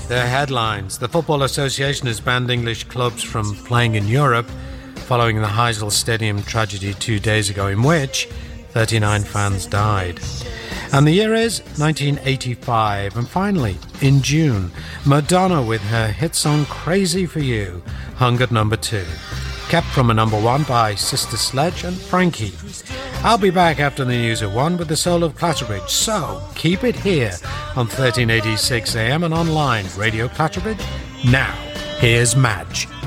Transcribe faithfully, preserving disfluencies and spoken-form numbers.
Their headlines. The Football Association has banned English clubs from playing in Europe following the Heysel Stadium tragedy two days ago, in which thirty-nine fans died. And the year is nineteen eighty-five. And finally, in June, Madonna with her hit song Crazy for You hung at number two, kept from a number one by Sister Sledge and Frankie. I'll be back after the news at one with the soul of Clatterbridge, so keep it here on thirteen eighty-six A M and online Radio Clatterbridge. Now, here's Madge.